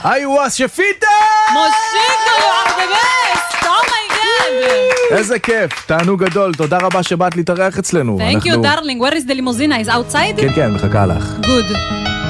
איווה שפיטה! מושיקו, you are the best! Oh my god! איזה כיף, תענוג גדול, תודה רבה שבאת להתארח אצלנו. Thank you darling, where is the limousine? Is outside? כן, מחכה לך. Good.